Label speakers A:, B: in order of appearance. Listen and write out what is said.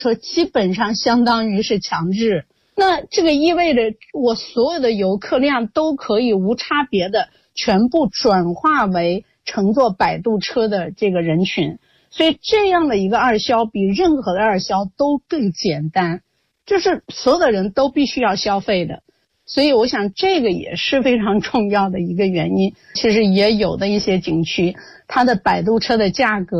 A: 车基本上相当于是强制。那这个意味着我所有的游客量都可以无差别的全部转化为乘坐摆渡车的这个人群。所以这样的一个二销比任何的二销都更简单，就是所有的人都必须要消费的。所以我想这个也是非常重要的一个原因。其实也有的一些景区它的摆渡车的价格